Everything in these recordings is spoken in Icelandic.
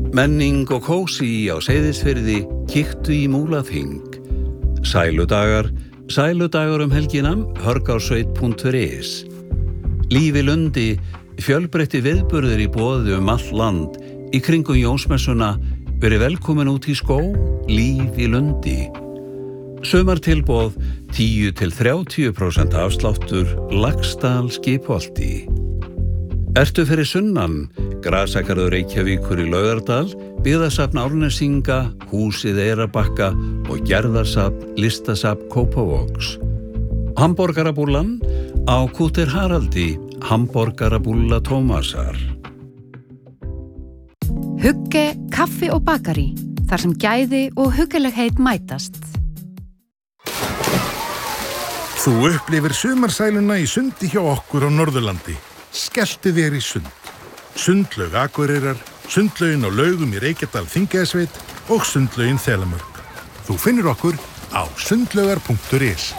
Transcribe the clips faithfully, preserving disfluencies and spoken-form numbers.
Menning og kósí á Seyðisfirði, kíktu í Múlaþing. Sæludagar, sæludagar um helgina, hörgársveit punktur is. Líf í Lundi, fjölbreytti viðburðir í boði um allt land. Í kringum Jónsmessuna, verið velkomin út í skó, Líf í Lundi. Sumartilboð, tíu til þrjátíu prósent afsláttur, Laxdal Skipholti. Ertu fyrir sunnan, Grasagarður Reykjavíkur í Laugardal, Byggðasafn Árnesinga, Húsið Eyrarbakka og Gerðarsafn Listasafn Kópavogs. Hamborgarabúllan á Kúter Haraldi, Hamborgarabúlla Tómasar. Hugge, kaffi og bakari, þar sem gæði og huggulegheit mætast. Þú upplifir sumarsæluna í sundi hjá okkur á Norðurlandi. Skelltu þér í sund. Sundlaug Akureyrar, sundlaugin á Laugum í Reykjadal Þingeyjarsveit og sundlaugin Þelamörk. Þú finnur okkur á sundlaugar punktur is.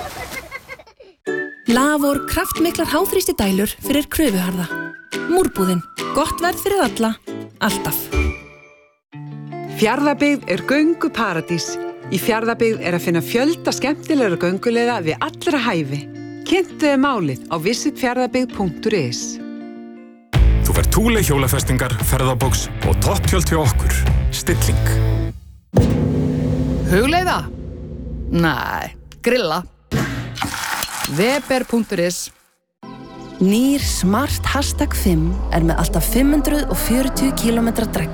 Lavor kraftmiklar háþrýsti dælur fyrir kröfuharða. Múrbúðin, gott verð fyrir alla, alltaf. Fjarðabyggð er gönguparadís. Í Fjarðabyggð er að finna fjölda skemmtilegra gönguleiða við allra hæfi. Kynntu þið málið á visit fjarðabyggð punktur is. Þú fær Thule hjólafestingar, ferðabóks og topptjöld hjá okkur. Stilling. Hugleiða? Nei, grilla. Weber punktur is. Nýr Smart Hashtag fimm er með alltaf fimm hundruð fjörutíu kílómetra drægg.